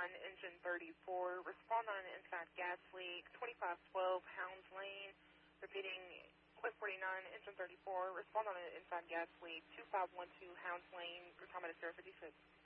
engine 34. Respond on an inside gas leak, 2512 Hounds Lane. Repeating, Quick 49, engine 34. Respond on an inside gas leak, 2512 Hounds Lane. Your time at 056.